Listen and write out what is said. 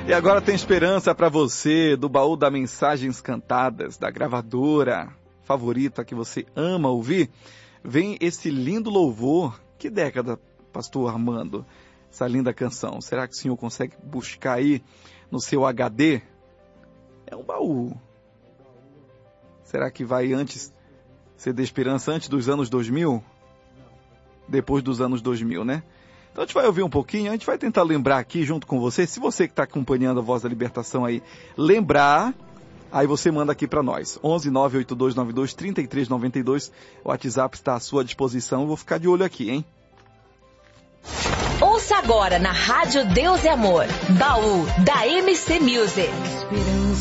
E agora tem esperança para você do baú da Mensagens Cantadas, da gravadora favorita que você ama ouvir. Vem esse lindo louvor. Que década, pastor Armando, essa linda canção? Será que o senhor consegue buscar aí no seu HD? É um baú. Será que vai antes ser de esperança antes dos anos 2000? Depois dos anos 2000, né? Então a gente vai ouvir um pouquinho, a gente vai tentar lembrar aqui junto com você. Se você que está acompanhando a Voz da Libertação aí, lembrar, aí você manda aqui para nós. 11 98292 3392, o WhatsApp está à sua disposição. Eu vou ficar de olho aqui, hein? Ouça agora na Rádio Deus e Amor, Baú da MC Music.